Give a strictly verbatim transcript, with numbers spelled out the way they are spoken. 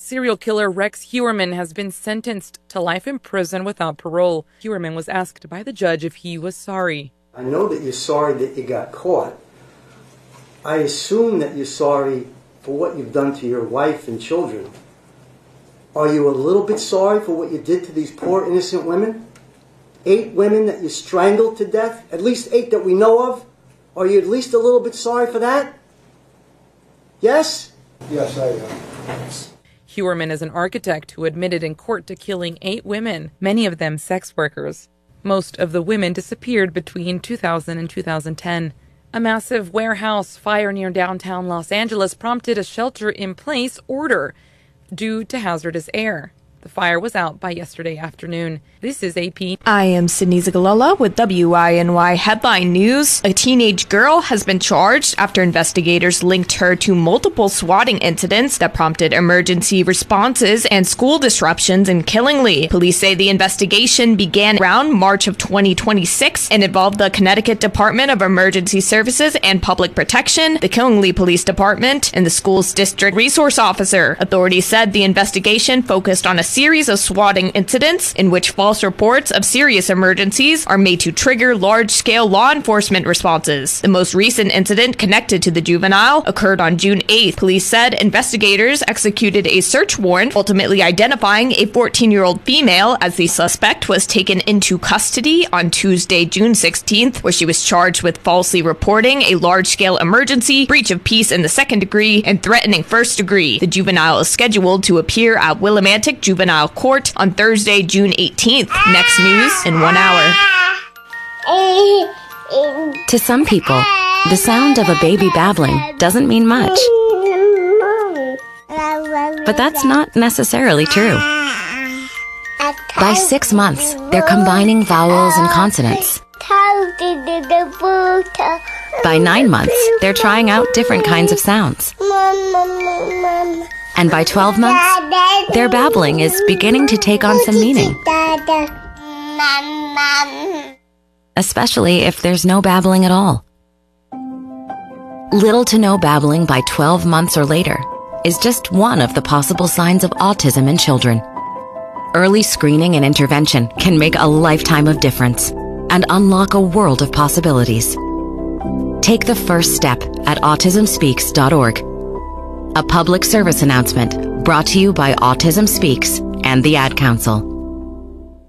Serial killer Rex Heuermann has been sentenced to life in prison without parole. Heuermann was asked by the judge if he was sorry. I know that you're sorry that you got caught. I assume that you're sorry for what you've done to your wife and children. Are you a little bit sorry for what you did to these poor innocent women? Eight women that you strangled to death? At least eight that we know of? Are you at least a little bit sorry for that? Yes? Yes, I am. Heuermann is an architect who admitted in court to killing eight women, many of them sex workers. Most of the women disappeared between two thousand and two thousand ten. A massive warehouse fire near downtown Los Angeles prompted a shelter-in-place order due to hazardous air. The fire was out by yesterday afternoon. This is A P. I am Sydney Zagalola with W I N Y Headline News. A teenage girl has been charged after investigators linked her to multiple swatting incidents that prompted emergency responses and school disruptions in Killingly. Police say the investigation began around March of twenty twenty-six and involved the Connecticut Department of Emergency Services and Public Protection, the Killingly Police Department, and the school's district resource officer. Authorities said the investigation focused on a series of swatting incidents in which false reports of serious emergencies are made to trigger large-scale law enforcement responses. The most recent incident connected to the juvenile occurred on June eighth. Police said investigators executed a search warrant, ultimately identifying a fourteen-year-old female as the suspect was taken into custody on Tuesday, June sixteenth, where she was charged with falsely reporting a large-scale emergency, breach of peace in the second degree, and threatening first degree. The juvenile is scheduled to appear at Willimantic Juvenile Juvenile Court on Thursday, June eighteenth. Next news in one hour. To some people, the sound of a baby babbling doesn't mean much. But that's not necessarily true. By six months, they're combining vowels and consonants. By nine months, they're trying out different kinds of sounds. And by twelve months, their babbling is beginning to take on some meaning. Especially if there's no babbling at all. Little to no babbling by twelve months or later is just one of the possible signs of autism in children. Early screening and intervention can make a lifetime of difference and unlock a world of possibilities. Take the first step at autism speaks dot org. A public service announcement brought to you by Autism Speaks and the Ad Council.